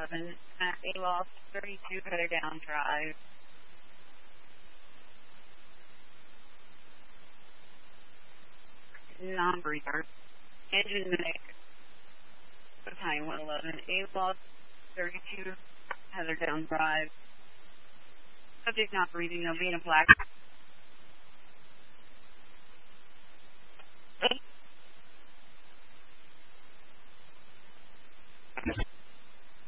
11 at ALOS 32 Heather Down Drive. Non-breather. Engine medic. Battalion 111, ALOS 32 Heather Down Drive. Subject not breathing, no being a black.